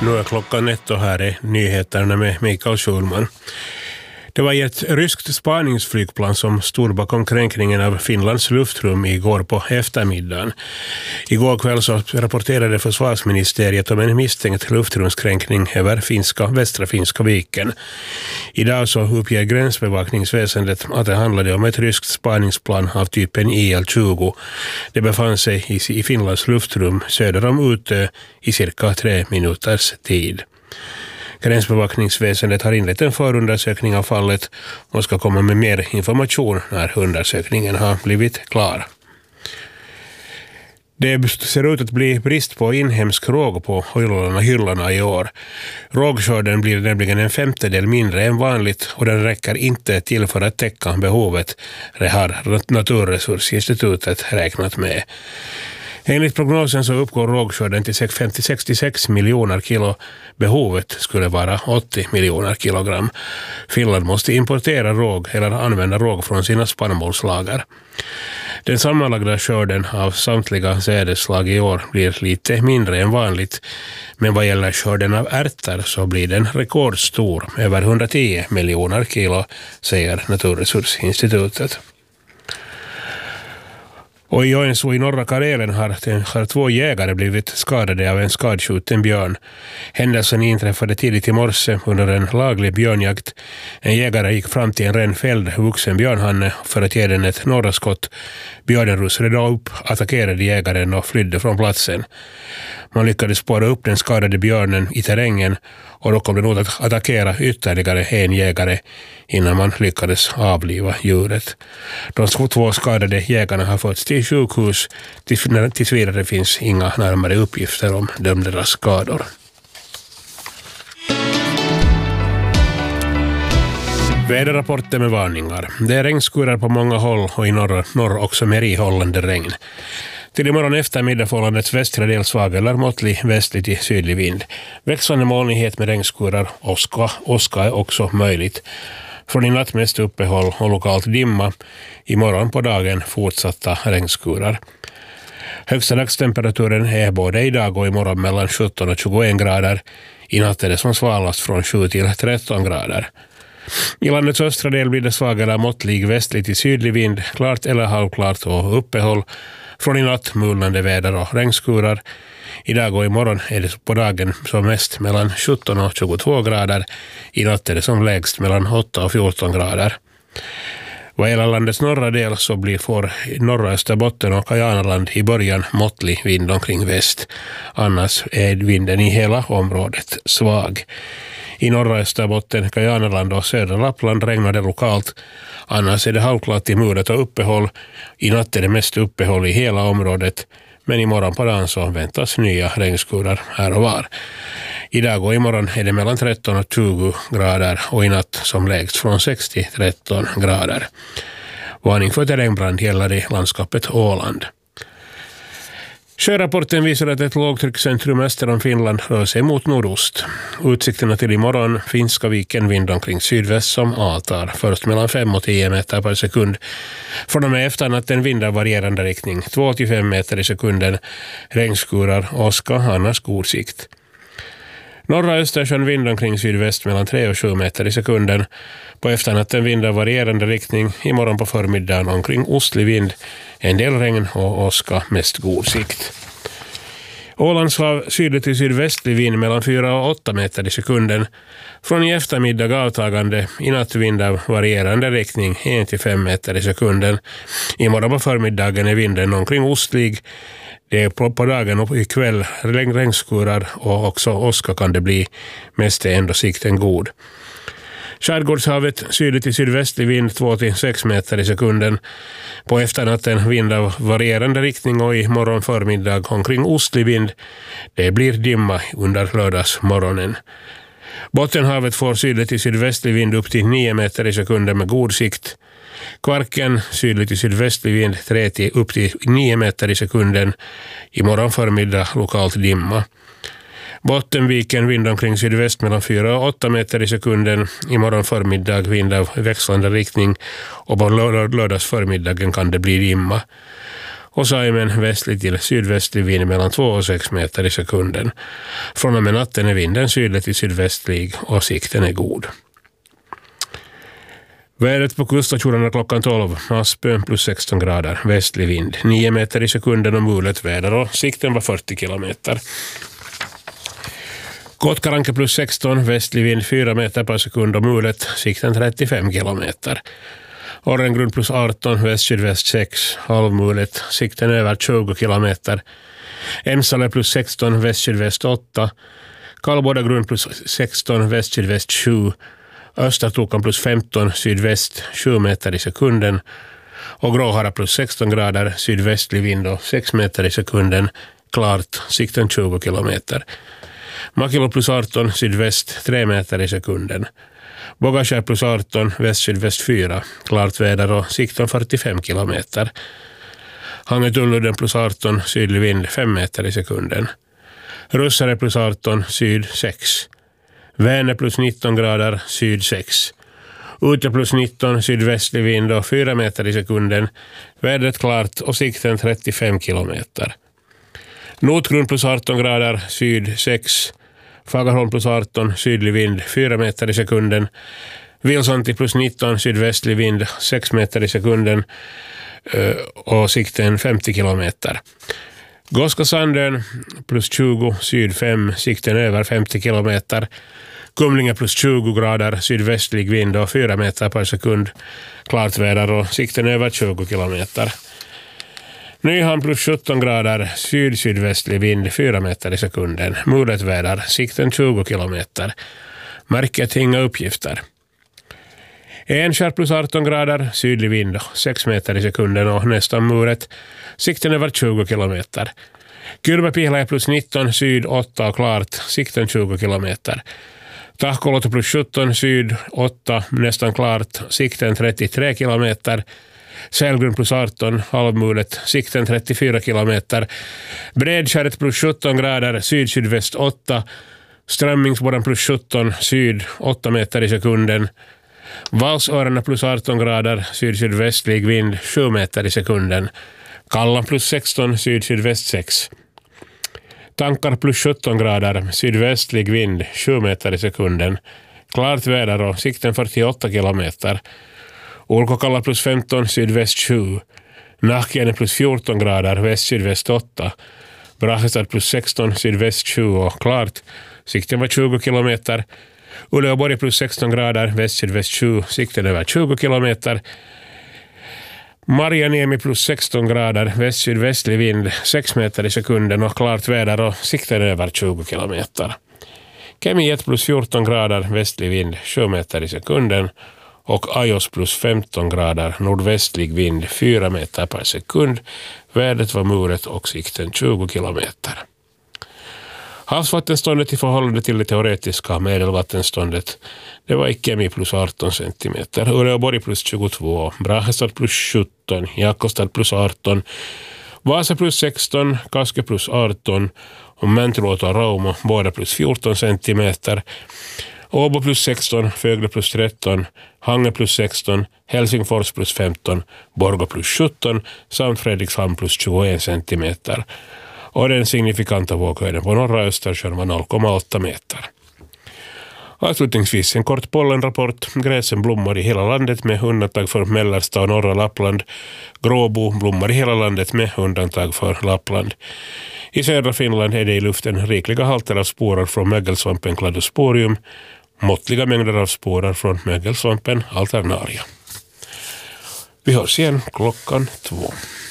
Nu är klockan 1 och här är nyheterna med Mikael Schulman. Det var ett ryskt spaningsflygplan som stod bakom kränkningen av Finlands luftrum igår på eftermiddagen. Igår kväll så rapporterade försvarsministeriet om en misstänkt luftrumskränkning över västra Finska viken. Idag så uppger gränsbevakningsväsendet att det handlade om ett ryskt spaningsplan av typen IL-20. Det befann sig i Finlands luftrum söder om Utö i cirka 3 minuters tid. Gränsbevakningsväsendet har inlett en förundersökning av fallet och ska komma med mer information när undersökningen har blivit klar. Det ser ut att bli brist på inhemsk råg på hyllorna i år. Rågskörden blir nämligen en 1/5 mindre än vanligt och den räcker inte till för att täcka behovet, det har Naturresursinstitutet räknat med. Enligt prognosen så uppgår rågskörden till 66 miljoner kilo. Behovet skulle vara 80 miljoner kilogram. Finland måste importera råg eller använda råg från sina spannmålslager. Den sammanlagda skörden av samtliga sädesslag i år blir lite mindre än vanligt, men vad gäller skörden av ärtor så blir den rekordstor, över 110 miljoner kilo, säger Naturresursinstitutet. Och i Joensuu i norra Karelen har 2 jägare blivit skadade av en skadskjuten björn. Händelsen inträffade tidigt i morse under en laglig björnjakt. En jägare gick fram till en rennfälld vuxen björnhanne för att ge den ett norraskott. Björnen rusade då upp, attackerade jägaren och flydde från platsen. Man lyckades spåra upp den skadade björnen i terrängen och då kom den åt att attackera ytterligare en jägare innan man lyckades avliva djuret. De 2 skadade jägarna har förts till sjukhus. Tills vidare finns inga närmare uppgifter om deras skador. Väderrapporter med varningar. Det är regnskurar på många håll och i norr också mer ihållande regn. Till imorgon eftermiddag får landets västra del svag eller måttlig västlig till sydlig vind. Växande molnighet med regnskurar, åska är också möjligt. Från i natt mest uppehåll och lokalt dimma. Imorgon på dagen fortsatta regnskurar. Högsta dagstemperaturen är både idag och imorgon mellan 17 och 21 grader. I natt är det som svalast från 7 till 13 grader. I landets östra del blir det svag eller måttlig västlig till sydlig vind, klart eller halvklart och uppehåll. Från i natt mulnande väder och regnskurar. Idag och imorgon är det på dagen som mest mellan 17 och 22 grader. I natt är det som lägst mellan 8 och 14 grader. Vad gäller landets norra del så får norra Österbotten och Kajanaland i början måttlig vind omkring väst. Annars är vinden i hela området svag. I norra Österbotten, Kajanaland och södra Lappland regnar det lokalt. Annars är det halvklart i mulet och uppehåll. I natt är det mest uppehåll i hela området. Men imorgon på dagen så väntas nya regnskurar här och var. Idag och imorgon är det mellan 13 och 20 grader och i natt som lägst från 6 till 13 grader. Varning för terrängbrand gäller i landskapet Åland. Sjörapporten visar att ett lågtryckscentrum öster om Finland rör sig mot nordost. Utsikterna till imorgon, Finska viken, vind omkring sydväst som avtar, först mellan 5 och 10 meter per sekund. Från och med efternatten vindar varierande riktning, 2 till 5 meter i sekunden, regnskurar, åska, annars god sikt. Norra Östersjön vind omkring sydväst mellan 3 och 7 meter i sekunden. På efternatten vindar varierande riktning, imorgon på förmiddagen omkring ostlig vind, en del regn och åska, mest god sikt. Ålandshav sydlig till sydvästlig vind mellan 4 och 8 meter i sekunden. Från i eftermiddag avtagande, i natt vindar varierande riktning, 1 till 5 meter i sekunden. Imorgon på förmiddagen är vinden omkring ostlig. Det är på dagen och ikväll regnskurar och också åska kan det bli, mest är ändå sikten god. Skärgårdshavet sydligt till sydvästlig vind 2 till 6 meter i sekunden. På efternatten vind av varierande riktning och i morgon förmiddag omkring ostlig vind. Det blir dimma under lördagsmorgonen. Bottenhavet får sydligt till sydvästlig vind upp till 9 meter i sekunden med god sikt. Kvarken sydligt till sydvästlig vind 3 till upp till 9 meter i sekunden. Imorgon förmiddag lokalt dimma. Bottenviken vind omkring sydväst mellan 4 och 8 meter i sekunden. Imorgon förmiddag vind av växlande riktning och på lördags förmiddagen kan det bli dimma. och Saimen västlig till sydvästlig vind mellan 2 och 6 meter i sekunden. Från och med natten är vinden sydlig till sydvästlig och sikten är god. Vädret på kuststationerna klockan 12, Aspö plus 16 grader, västlig vind, 9 meter i sekunden och mulet väder och sikten var 40 kilometer. Kotkaranke plus 16, västlig vind 4 meter per sekund och mulet, sikten 35 kilometer. Orrengrund plus 18, väst-sydväst 6, halvmulet, sikten över 20 kilometer. Emsale plus 16, väst-sydväst 8, Kallbodagrund plus 16, väst-sydväst 7, Östertokan plus 15, sydväst 7 meter i sekunden och Gråhara plus 16 grader, sydvästlig vind och 6 meter i sekunden, klart, sikten 20 kilometer. Makilo plus 18, sydväst 3 meter i sekunden. Bogaskär plus 18, väst-sydväst 4, klart väder och sikten 45 kilometer. Hangetulludden plus 18, sydlig vind 5 meter i sekunden. Russare plus 18, syd 6. Vänern plus 19 grader, syd 6. Ute plus 19, sydvästlig vind och 4 meter i sekunden. Vädret klart och sikten 35 kilometer. Notgrund plus 18 grader, syd 6. Fagerholm plus 18, sydlig vind 4 meter i sekunden. Vilsanti plus 19, sydvästlig vind 6 meter i sekunden och sikten 50 kilometer. Goskasandön plus 20, syd 5, sikten över 50 kilometer. Kumlinge plus 20 grader, sydvästlig vind och 4 meter per sekund. Klart väder och sikten över 20 kilometer. Nyhamn plus 17 grader, syd-sydvästlig vind 4 meter i sekunden. Mulet väder, sikten 20 kilometer. Märket inga uppgifter. Enskär plus 18 grader, sydlig vind 6 meter i sekunden och nästan muret. Sikten över 20 kilometer. Kyrmäpihlä plus 19, syd 8 och klart, sikten 20 kilometer. Tahkoloto plus 17, syd 8, nästan klart, sikten 33 kilometer. Sälgrund plus 18, halvmulet, sikten 34 kilometer. Bredskäret plus 17 grader, syd-sydväst 8. Strömmingsborren plus 17, syd 8 meter i sekunden. Valsöarna plus 18 grader, syd-sydvästlig vind 7 meter i sekunden. Kallan plus 16, syd-sydväst 6. Tankar plus 17 grader, sydvästlig vind 7 meter i sekunden. Klart väder och sikten 48 kilometer. Ulkokalla plus 15, sydväst 7. Nahkiene plus 14 grader, väst-sydväst 8. Brahestad plus 16, sydväst 7 och klart. Sikten var 20 kilometer. Uleåborg plus 16 grader, väst-sydväst 7, sikten över 20 kilometer. Marjaniemi plus 16 grader, väst-sydvästlig vind 6 meter i sekunden och klart väder och sikten över 20 kilometer. Kemi 1 plus 14 grader, västlig vind 7 meter i sekunden och Ajos plus 15 grader, nordvästlig vind 4 meter per sekund. Vädret var muret och sikten 20 kilometer. Havsvattenståndet i förhållande till det teoretiska medelvattenståndet, det var i Kemi plus 18 centimeter, Uleåborg plus 22, Brahestad plus 17, Jakobstad plus 18, Vasa plus 16, Kaske plus 18 och Mäntyluoto och Raumo båda plus 14 centimeter, Åbo plus 16, Fögle plus 13, Hange plus 16, Helsingfors plus 15, Borgå plus 17 samt Fredrikshamn plus 21 centimeter. Och den signifikanta våghöjden på norra Östersjön var 0,8 meter. Avslutningsvis en kort pollenrapport. Gräsen blommar i hela landet med undantag för mellersta och norra Lappland. Gråbo blommar i hela landet med undantag för Lappland. I södra Finland är det i luften rikliga halter av sporer från mögelsvampen Cladosporium, måttliga mängder av sporer från mögelsvampen Alternaria. Vi hörs igen klockan 2.